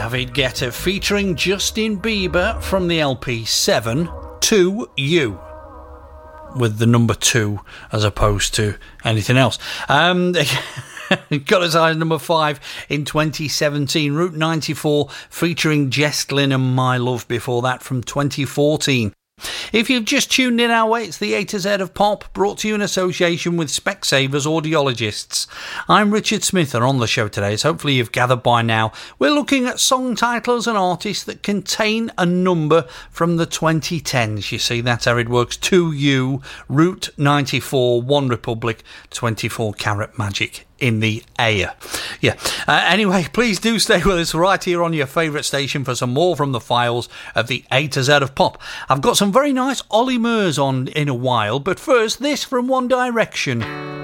David Guetta featuring Justin Bieber from the LP 7 to You, with the number 2 as opposed to anything else. Got us high as number 5 in 2017. Route 94 featuring Jess Glynn and My Love before that from 2014. If you've just tuned in our way, it's the A to Z of Pop, brought to you in association with Specsavers Audiologists. I'm Richard Smith, and on the show today, as hopefully you've gathered by now, we're looking at song titles and artists that contain a number from the 2010s. You see, that's how it works. 2U, Route 94, One Republic, 24 Karat Magic in the air. Yeah. Anyway, please do stay with us right here on your favourite station for some more from the files of the A to Z of Pop. I've got some very nice Ollie Murs on in a while, but first, this from One Direction.